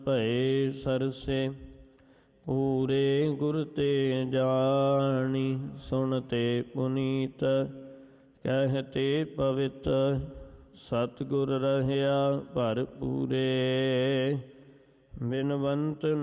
ਭਏ ਸਰਸੇ ਪੂਰੇ ਗੁਰ ਤੇ ਜਾਣੀ। ਸੁਣਤੇ ਪੁਨੀਤ ਕਹਿਤੇ ਪਵਿੱਤ ਸਤਿਗੁਰ ਰਹਿਆ ਭਰਪੂਰੇ। ਬਿਨਵੰਤ